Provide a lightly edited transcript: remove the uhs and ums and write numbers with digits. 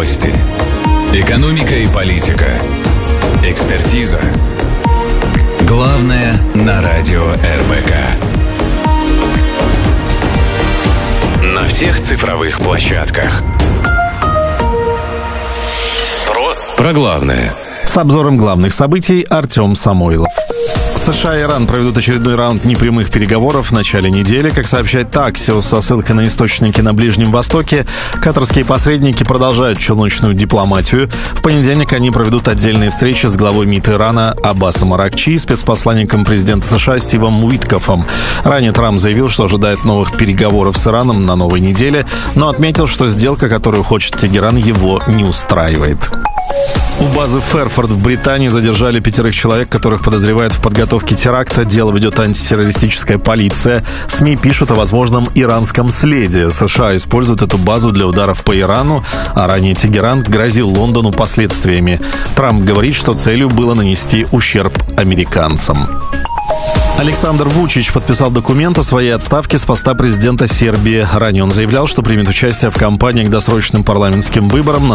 Новости. Экономика и политика. Экспертиза. Главное на радио РБК. На всех цифровых площадках. Про главное. С обзором главных событий Артем Самойлов. США и Иран проведут очередной раунд непрямых переговоров в начале недели. Как сообщает Таксиос со ссылкой на источники на Ближнем Востоке, катарские посредники продолжают челночную дипломатию. В понедельник они проведут отдельные встречи с главой МИД Ирана Аббасом Аракчи и спецпосланником президента США Стивом Уиткофом. Ранее Трамп заявил, что ожидает новых переговоров с Ираном на новой неделе, но отметил, что сделка, которую хочет Тегеран, его не устраивает. У базы Ферфорд в Британии задержали 5 человек, которых подозревают в подготовке теракта. Дело ведет антитеррористическая полиция. СМИ пишут о возможном иранском следе. США используют эту базу для ударов по Ирану, а ранее Тегеран грозил Лондону последствиями. Трамп говорит, что целью было нанести ущерб американцам. Александр Вучич подписал документ о своей отставке с поста президента Сербии. Ранее он заявлял, что примет участие в кампании к досрочным парламентским выборам на